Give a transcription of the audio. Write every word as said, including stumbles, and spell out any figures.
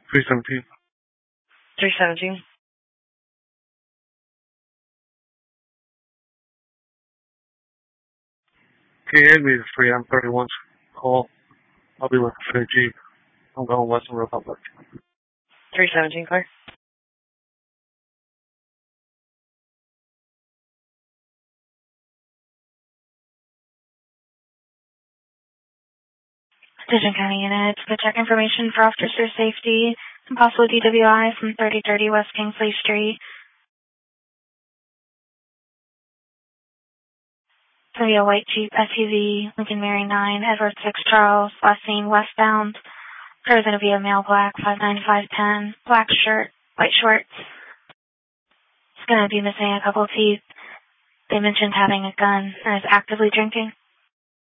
three seventeen. three seventeen. Can you hand me the three M thirty-one call? I'll be looking for the Jeep. I'm going Western Republic. three seventeen, clear. Division County units, good check information for officer safety and possible D W I from thirty thirty West Kingsley Street. It's going to be a white Jeep S U V, Lincoln Mary nine, Edward six Charles, last seen westbound. There's going to be a male black, five ninety-five ten, black shirt, white shorts. It's going to be missing a couple of teeth. They mentioned having a gun and is actively drinking.